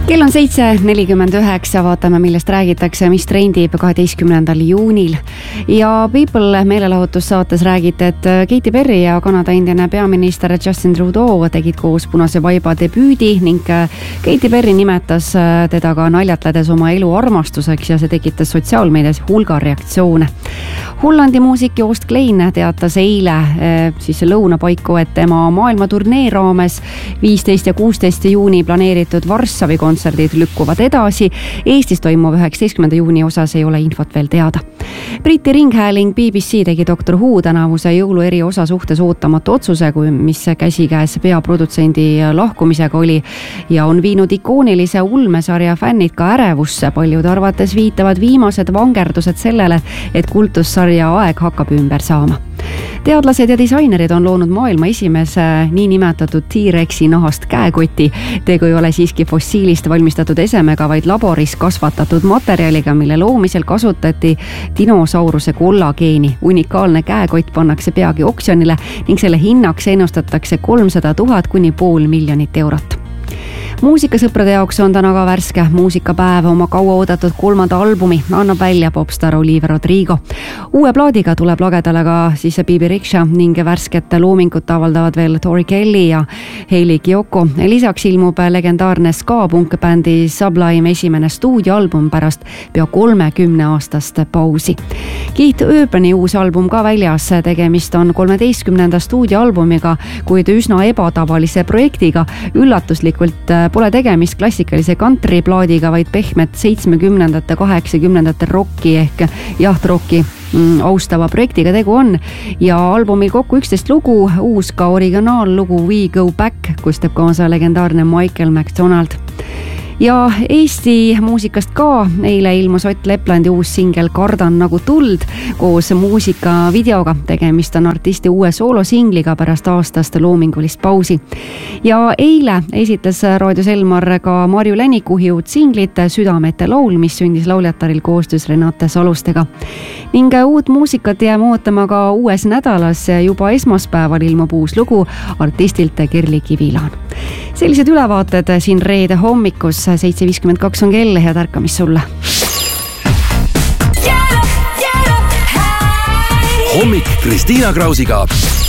Kell on 7:49, vaatame, millest räägitakse, mis trendib 12. juunil. Ja People meelelahutussaates räägite, et Katy Perry ja Kanada endine peaminister Justin Trudeau tegid koos Punase vaiba debüüdi ning Katy Perry nimetas teda ka naljatledes oma elu armastuseks ja see tekitas sotsiaalmeedias hulga reaktsioone. Hollandi muusik Joost Klein teatas eile siis lõunapaiku, et tema maailmaturnee raames 15. ja 16. juuni planeeritud Varssavi kontserdid lükkuvad edasi. Eestis toimuv 19. juuni osas ei ole infot veel teada. Briti ringhääling BBC tegi Dr. Who tänavuse jõulueri osa suhtes ootamatu otsuse, mis käsikäes peaprodutsendi lahkumisega oli ja on viinud ikoonilise ulmesarja fännid ka ärevusse. Paljude arvates viitavad viimased vangerdused sellele, et kultussarja aeg hakkab ümber saama. Teadlased ja disainerid on loonud maailma esimese niinimetatud T-Rexi nahast käekoti. Tegu ei ole siiski fossiilist valmistatud esemega, vaid laboris kasvatatud materjaliga, mille loomisel kasutati dinosauruse kollageeni. Unikaalne käekott pannakse peagi oksjonile ning selle hinnaks ennustatakse 300 000 kuni $500,000 eurot. Muusikasõprade jaoks on täna ka värske muusikapäev. Oma kaua oodatud 3. albumi annab välja popstar Olivia Rodrigo. Uue plaadiga tuleb lagedale ka siis Bibi Rexha ning värsket loomingut avaldavad veel Tori Kelly ja Hayley Kiyoko. Lisaks ilmub legendaarne ska-punk-bändi Sublime esimene stuudioalbum pärast pea 30-aastast pausi. Keith Urbani uus album ka väljas. Tegemist on 13. stuudioalbumiga, kuid üsna ebatavalise projektiga. Üllatuslikult pole tegemist klassikalise country-plaadiga, vaid pehmet 70. 80. rocki ehk jahtrocki austava projektiga tegu on ja albumil kokku 11 lugu, uus ka originaallugu We Go Back, kus teeb kaasa legendaarne Michael McDonald. Ja Eesti muusikast ka eile ilmus Ott Leplandi uus singel Kardan nagu tuld koos muusikavideoga. Tegemist on artisti uue soolosingliga pärast aastast loomingulist pausi. Ja eile esitas Raadio Selmar ka Marju Länikuhi uut singlit Südamete laul, mis sündis lauljataril koostöös Renate Salustega. Ning uut muusikat jääme ootama ka uues nädalas. Juba esmaspäeval ilmub uus lugu artistilt Kerli Kivilaan. Sellised ülevaated siin reede hommikus. 7:52 on kell, head ärkamist sulle. Hommik Kristiina Krausiga.